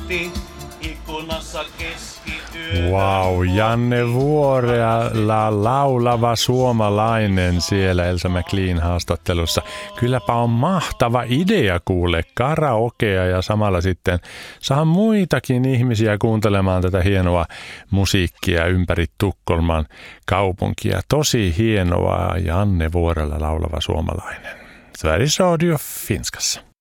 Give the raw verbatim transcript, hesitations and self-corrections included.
Matti ikkunassa keskiyötä. Wow, Janne Vuorela, laulava suomalainen siellä Elsa McLean haastattelussa. Kylläpä on mahtava idea kuule, karaokea ja samalla sitten saa muitakin ihmisiä kuuntelemaan tätä hienoa musiikkia ympäri Tukholman kaupunkia. Tosi hienoa, Janne Vuorela, laulava suomalainen. Sveriges Radio Finskassa.